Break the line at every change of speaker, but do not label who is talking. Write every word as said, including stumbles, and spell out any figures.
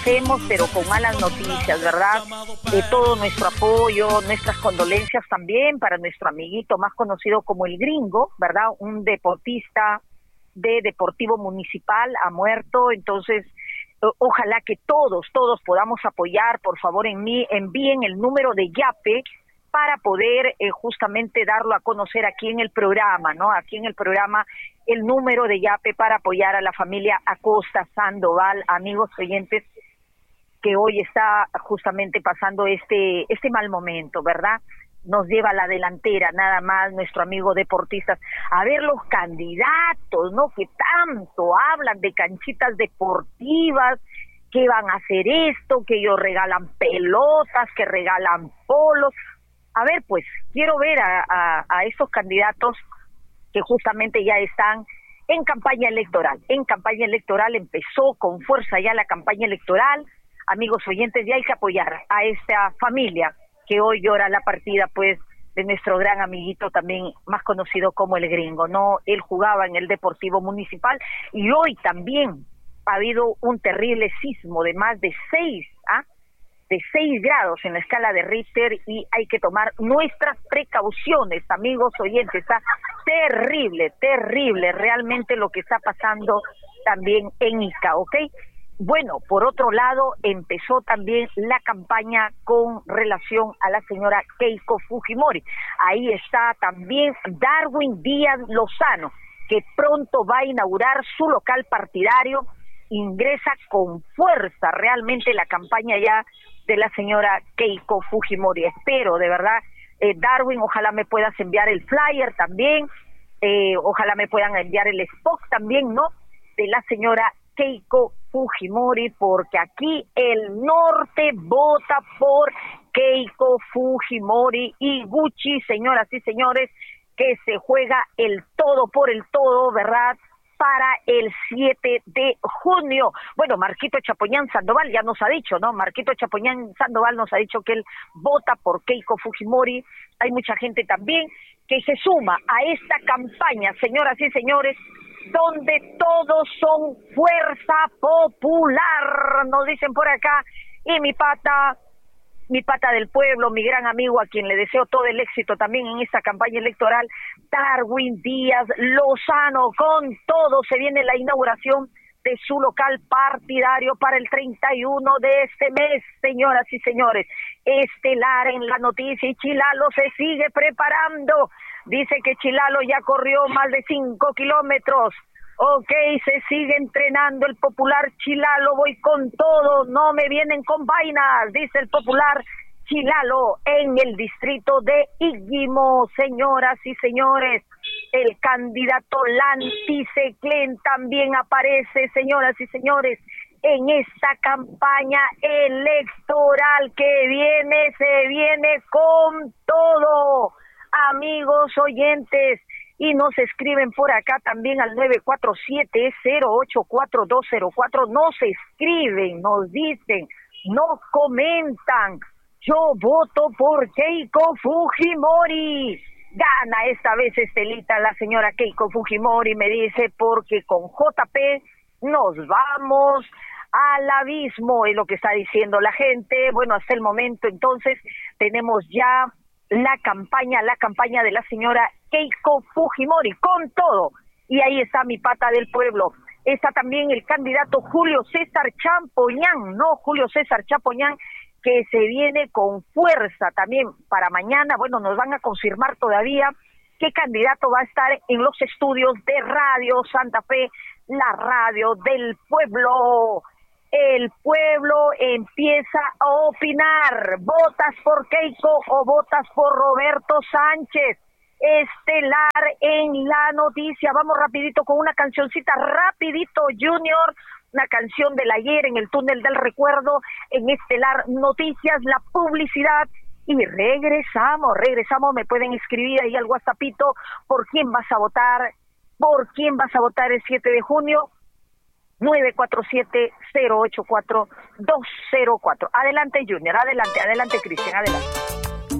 agradecemos, pero con malas noticias, ¿verdad? Eh, todo nuestro apoyo, nuestras condolencias también para nuestro amiguito más conocido como el Gringo, ¿verdad? Un deportista de Deportivo Municipal ha muerto, entonces ojalá que todos, todos podamos apoyar. Por favor, en mí envíen el número de Yape para poder eh, justamente darlo a conocer aquí en el programa, ¿no? Aquí en el programa, el número de Yape para apoyar a la familia Acosta Sandoval, amigos oyentes, que hoy está justamente pasando este, este mal momento, ¿verdad? Nos lleva a la delantera, nada más, nuestro amigo deportista. A ver los candidatos, ¿no? Que tanto hablan de canchitas deportivas, que van a hacer esto, que ellos regalan pelotas, que regalan polos. A ver, pues, quiero ver a, a, a estos candidatos que justamente ya están en campaña electoral. En campaña electoral empezó con fuerza ya la campaña electoral. Amigos oyentes, ya hay que apoyar a esta familia que hoy llora la partida, pues, de nuestro gran amiguito también más conocido como el Gringo, ¿no? Él jugaba en el Deportivo Municipal y hoy también ha habido un terrible sismo de más de seis, ¿ah? de seis grados en la escala de Richter y hay que tomar nuestras precauciones, amigos oyentes. Está terrible, terrible realmente lo que está pasando también en Ica, ¿ok? Bueno, por otro lado, empezó también la campaña con relación a la señora Keiko Fujimori. Ahí está también Darwin Díaz Lozano, que pronto va a inaugurar su local partidario. Ingresa con fuerza realmente la campaña ya de la señora Keiko Fujimori. Espero, de verdad, eh, Darwin, ojalá me puedas enviar el flyer también, eh, ojalá me puedan enviar el spot también, ¿no?, de la señora Keiko Fujimori, porque aquí el norte vota por Keiko Fujimori y Gucci, señoras y señores, que se juega el todo por el todo, ¿verdad?, para el siete de junio. Bueno, Marquito Chapoñán Sandoval ya nos ha dicho, ¿no? Marquito Chapoñán Sandoval nos ha dicho que él vota por Keiko Fujimori. Hay mucha gente también que se suma a esta campaña, señoras y señores, donde todos son fuerza popular, nos dicen por acá, y mi pata, mi pata del pueblo, mi gran amigo, a quien le deseo todo el éxito también en esta campaña electoral, Darwin Díaz Lozano, con todo se viene la inauguración de su local partidario para el treinta y uno de este mes, señoras y señores. Estelar en la noticia, y Chilalo se sigue preparando. Dice que Chilalo ya corrió más de cinco kilómetros. Ok, se sigue entrenando el popular Chilalo, voy con todo, no me vienen con vainas, dice el popular Chilalo en el distrito de Iguimo. Señoras y señores, el candidato Lanti Seclen también aparece, señoras y señores, en esta campaña electoral que viene, se viene con todo, amigos oyentes. Y nos escriben por acá también al nueve cuatro siete, cero ocho cuatro dos cero cuatro. Nos escriben, nos dicen, nos comentan. Yo voto por Keiko Fujimori. Gana esta vez, Estelita, la señora Keiko Fujimori, me dice, porque con J P nos vamos al abismo, es lo que está diciendo la gente. Bueno, hasta el momento, entonces, tenemos ya la campaña, la campaña de la señora Keiko Fujimori, con todo. Y ahí está mi pata del pueblo. Está también el candidato Julio César Chapoñán, ¿no? Julio César Chapoñán, que se viene con fuerza también para mañana. Bueno, nos van a confirmar todavía qué candidato va a estar en los estudios de Radio Santa Fe, la radio del pueblo. El pueblo empieza a opinar. ¿Votas por Keiko o votas por Roberto Sánchez? Estelar en la noticia. Vamos rapidito con una cancioncita, rapidito, Junior, una canción del ayer en el túnel del recuerdo, en Estelar Noticias, la publicidad, y regresamos, regresamos, me pueden escribir ahí al WhatsAppito, por quién vas a votar, por quién vas a votar el siete de junio, nueve cuatro siete, cero ocho cuatro dos cero cuatro. Adelante, Junior, adelante, adelante, Cristian, adelante.